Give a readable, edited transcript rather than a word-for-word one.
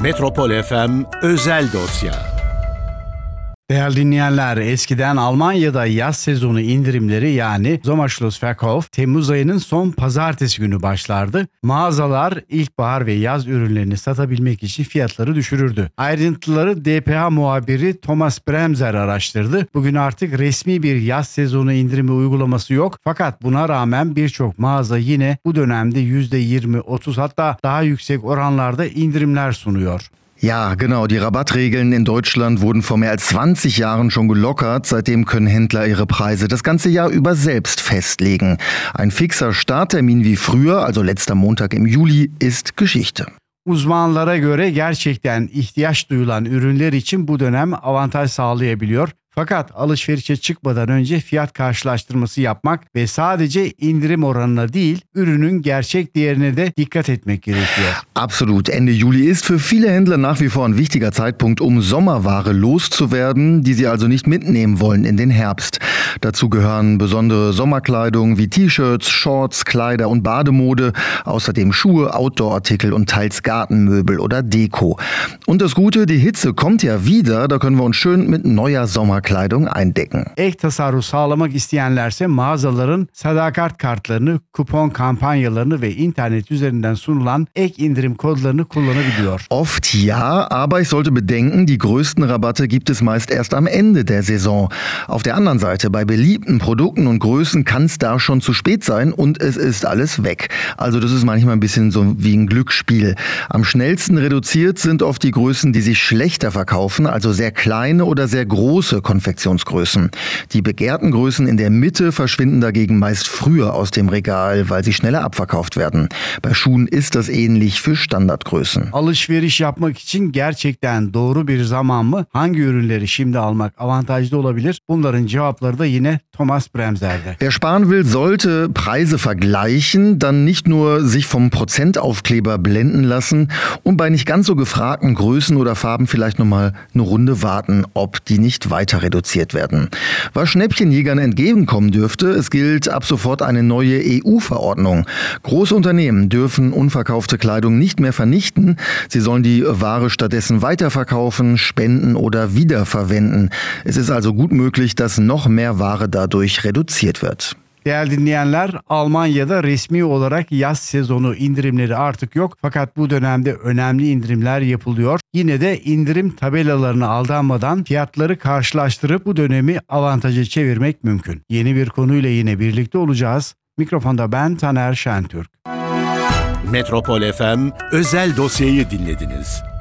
Metropol FM özel dosya. Değerli dinleyenler, eskiden Almanya'da yaz sezonu indirimleri yani Sommerschlussverkauf Temmuz ayının son pazartesi günü başlardı. Mağazalar ilkbahar ve yaz ürünlerini satabilmek için fiyatları düşürürdü. Ayrıntıları DPA muhabiri Thomas Bremser araştırdı. Bugün artık resmi bir yaz sezonu indirimi uygulaması yok. Fakat buna rağmen birçok mağaza yine bu dönemde %20, 30 hatta daha yüksek oranlarda indirimler sunuyor. Ja, genau. Die Rabattregeln in Deutschland wurden vor mehr als 20 Jahren schon gelockert. Seitdem können Händler ihre Preise das ganze Jahr über selbst festlegen. Ein fixer Starttermin wie früher, also letzter Montag im Juli, ist Geschichte. Uzmanlara göre gerçekten ihtiyaç duyulan ürünler için bu dönem avantaj sağlayabiliyor. Fakat alışverişe çıkmadan önce fiyat karşılaştırması yapmak ve sadece indirim oranına değil, ürünün gerçek değerine de dikkat etmek gerekiyor. Absolut. Ende Juli ist für viele Händler nach wie vor ein wichtiger Zeitpunkt, um Sommerware loszuwerden, die sie also nicht mitnehmen wollen in den Herbst. Dazu gehören besondere Sommerkleidung wie T-Shirts, Shorts, Kleider und Bademode, außerdem Schuhe, Outdoor-Artikel und teils Gartenmöbel oder Deko. Und das Gute, die Hitze kommt ja wieder, da können wir uns schön mit neuer Sommerkleidung eindecken. Ek tasarruf sağlamak isteyenlerse mağazaların sadakat kartlarını, kupon kampanyalarını ve internet üzerinden sunulan ek indirim kodlarını kullanabiliyor. Oft ja, aber ich sollte bedenken, die größten Rabatte gibt es meist erst am Ende der Saison. Auf der anderen Seite, bei beliebten Produkten und Größen kann es da schon zu spät sein und es ist alles weg. Also das ist manchmal ein bisschen so wie ein Glücksspiel. Am schnellsten reduziert sind oft die Größen, die sich schlechter verkaufen, also sehr kleine oder sehr große Konfektionsgrößen. Die begehrten Größen in der Mitte verschwinden dagegen meist früher aus dem Regal, weil sie schneller abverkauft werden. Bei Schuhen ist das ähnlich für Standardgrößen. Alışveriş yapmak için gerçekten doğru bir zaman mı? Hangi ürünleri şimdi almak avantajlı olabilir? Bunların cevapları da yine Thomas Bremser'de. Wer sparen will, sollte Preise vergleichen, dann nicht nur sich vom Prozentaufkleber blenden lassen und bei nicht ganz so gefragten Größen oder Farben vielleicht nochmal eine Runde warten, ob die nicht weiter reduziert werden. Was Schnäppchenjägern entgegenkommen dürfte, es gilt ab sofort eine neue EU-Verordnung. Große Unternehmen dürfen unverkaufte Kleidung nicht mehr vernichten. Sie sollen die Ware stattdessen weiterverkaufen, spenden oder wiederverwenden. Es ist also gut möglich, dass noch mehr Ware dadurch reduziert wird. Değerli dinleyenler, Almanya'da resmi olarak yaz sezonu indirimleri artık yok. Fakat bu dönemde önemli indirimler yapılıyor. Yine de indirim tabelalarına aldanmadan fiyatları karşılaştırıp bu dönemi avantaja çevirmek mümkün. Yeni bir konuyla yine birlikte olacağız. Mikrofonda ben Taner Şentürk. Metropol FM özel dosyayı dinlediniz.